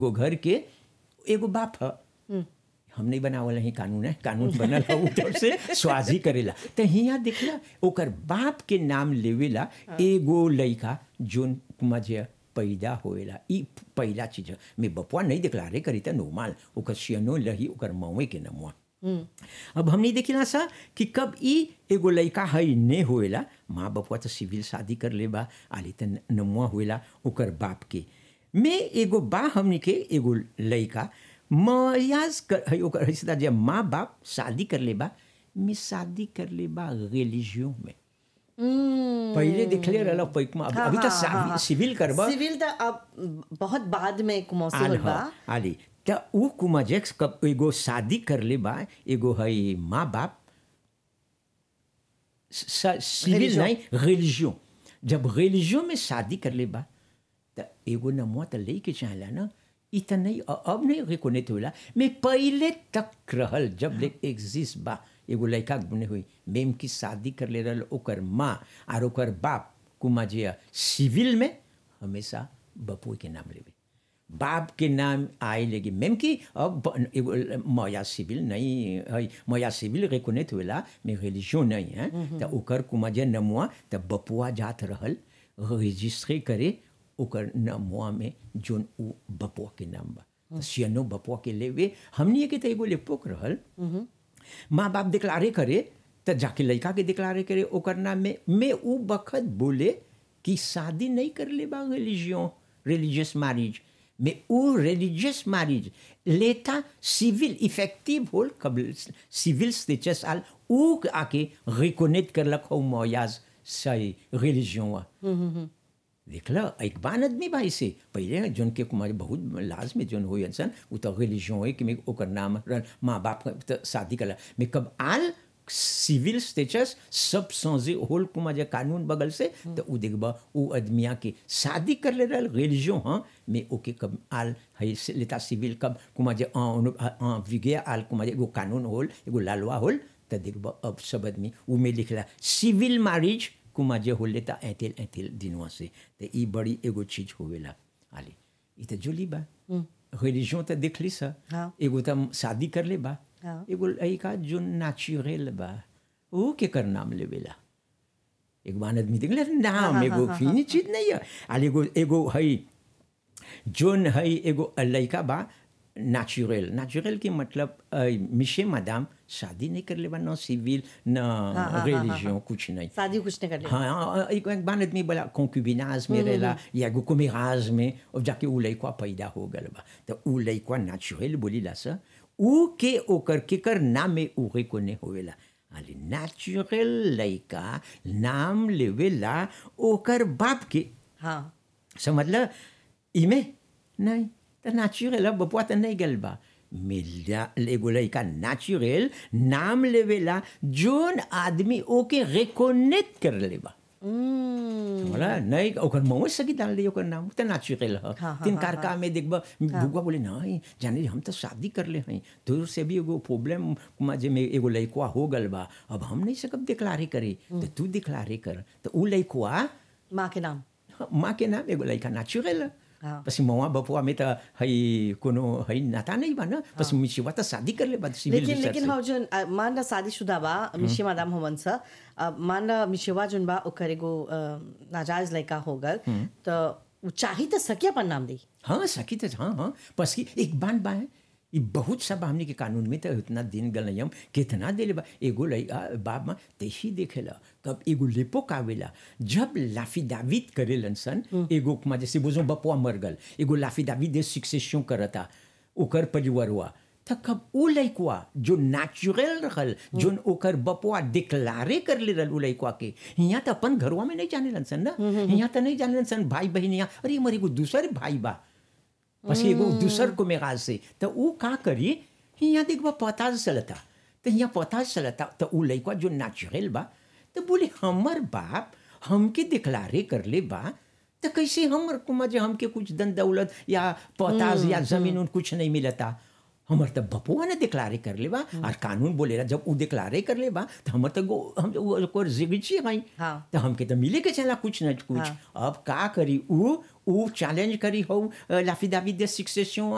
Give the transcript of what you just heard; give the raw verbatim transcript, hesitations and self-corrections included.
वो घर के एगो बाप ह हम नहीं बनावल ही कानून है कानून बनल है ऊपर से स्वाजी करेला तो हियाँ देखला ओकर बाप के नाम लेवेला एगो लइका जोन मजे पैदा होएला ई पहला चीज है मैं बपुआ नहीं डिक्लारे करी त नॉर्मल ओकर सियनो लही ओकर मौवे के नमुआ अब हमने देखिला सा कि कब ई एगो लइका है ने होएला माँ बपुआ तो सिविल शादी कर ले बा आली त नमुआ होएला ओकर बाप के मैं एगो बा हमने के एगो लइका मयाज कर है ओकर रिश्ता जब माँ बाप शादी कर ले बा मैं शादी कर ले बा रिलीजियन में पहले देखले रहला पैक में अभी तो सिविल करबा सिविल तो अब बहुत बाद में कुमोसे होल बा आली त उ कुमजेक्स कब एगो शादी कर ले बा एगो है माँ बाप सिविल नहीं रिलीजियन जब रिलीजियन में शादी कर ले बा त एगो नमुआ त लेके चाहला ना इतना नहीं अब नहीं रिकोनेट होला मैं पहले तक रहल जब ले एग्जिस्ट बा एगो लड़का बने हुई मेम की शादी कर ले रहल ओकर माँ और ओकर बाप कुमा जे सिविल में हमेशा बपुए के नाम लेवे बाप के नाम आए लेगी मेम की अब एगो मया सिविल नहीं है मया सिविल रिकोनेट होला मैं रिलीजियन नहीं है तो ओकर कुमा जे नमुआ तो बपुआ जात रहल रजिस्ट्री करे ओकर नमुआ में जोन उ बपुआ के नाम बा सियनो बपुआ के लेवे हमनी के त एगो लेपोक रहल माँ बाप डिक्लारे करे त जाके लड़का के डिक्लारे करे ओकर नाम में मैं उ बखत बोले कि शादी नहीं कर ले बा रिलीजियन रिलीजियस मैरिज में उ रिलीजियस मैरिज लेता सिविल इफेक्टिव होल कब सिविल स्टेटस आल उ आके रिकोनेट करलक हो मयाज सही रिलीजियन देखला एक बान आदमी भाई से पहले जोन के कुमार बहुत लाज में जोन होई इंसान उ तो रिलीजियन है कि मैं ओकर नाम माँ बाप तो शादी कला मैं कब आल सिविल स्टेटस सब समझे होल कुमार जे कानून बगल से तो उ देखबा उ आदमिया के शादी कर ले रहल रिलीजियन हां मैं ओके कब आल है लेता सिविल कब कुमार जे अ विगे आल कुमार एगो कानून होल एगो लालवा होल तो देखबा अब सब आदमी उ में लिखला सिविल मैरिज कुमा जे हो लेता ऐतिल ऐतिल दिनवा से तो ई बड़ी एगो चीज होवेला आली ई तो जोली बा रिलीजियन तो देख ली सा एगो तो शादी कर ले बा एगो लइका जो नेचुरल बा वो के कर नाम लेवेला एक बार आदमी देख ले नाम एगो फिनी चीज नहीं है आली एगो एगो है जोन है एगो लइका बा नेचुरल नेचुरल के मतलब मिशे मैडम शादी नहीं कर ले बा न सिविल न रिलीजियन कुछ नहीं शादी कुछ नहीं कर ले हाँ एक एक बार आदमी बोला कॉन्क्यूबिनाज में रहेला या गो कुमेराज में और जाके उ लइका पैदा हो गल बा तो उ लइका नेचुरल बोलीला सा उ के ओकर के कर नाम में उ को ने होवेला आली नेचुरल लइका नाम लेवेला ओकर बाप के हाँ समझला इमे नहीं तो नेचुरल अब बपुआ तो नहीं गल बा मिला एगो लइका नेचुरल नाम लेवेला जोन आदमी ओके रिकोनेट कर लेबा समझला नहीं ओकर मौज सकी डाल दे ओकर नाम तो नेचुरल है तीन कारका में देखबा भुगवा बोले नहीं जाने हम तो शादी कर ले हैं दूर से भी एगो प्रॉब्लम जे में एगो लइकवा हो गल बा अब हम नहीं सकब डिक्लारे करे तो तू डिक्लारे कर तो उ लइकवा माँ के नाम माँ के नाम एगो लइका नेचुरल पसी मवा बपुआ में तो हई कोनो हई नाता नहीं बा ना पसी मिशिवा तो शादी कर ले बाद सिविल लेकिन लेकिन हो जो मान ला शादीशुदा बा मिशी मादाम होवन सा मान ला मिशिवा जोन बा ओकर एगो नाजायज लइका हो गल तो उ चाही तो सकी अपन नाम दी हाँ सकी तो हाँ हाँ पसी एक बान बा है ये बहुत सब हमने के कानून में तो इतना दिन गल नहीं हम कितना दिले बा एगो लइका बाप माँ तेही देखेला कब एगो लेपो कावेला जब लाफिदाविद करेलन सन एगो कुमा जैसे बोझो बपुआ मर गल एगो लाफिदाविद दे सक्सेशन करता ओकर परिवारवा तो कब उ लइकवा जो नेचुरल रहल जोन ओकर बपुआ डिक्लारे कर ले रहल उ लइकवा के हियाँ तो अपन घरवा में नहीं जाने सन ना हियाँ तो नहीं जाने सन भाई बहन यहाँ अरे मरे एगो दूसर भाई बा बस एगो दूसर को मेगाज से तो उ का करी यहाँ देखबा पता चलता तो यहाँ पता चलता तो उ लइका जो नेचुरल बा तो बोले हमर बाप हमके डिक्लारे कर ले बा तो कैसे हमर कुमा जे हमके कुछ धन दौलत या पताज या जमीन उन कुछ नहीं मिलता हमर तो बपुआ ने डिक्लारे कर ले बा और कानून बोलेला जब उ डिक्लारे कर ले बा तो हमर तो हम ओकर जिगची है तो हमके तो मिले के चला कुछ न कुछ अब का करी उ उ चैलेंज करी हो लाफिदाविद दे सक्सेशन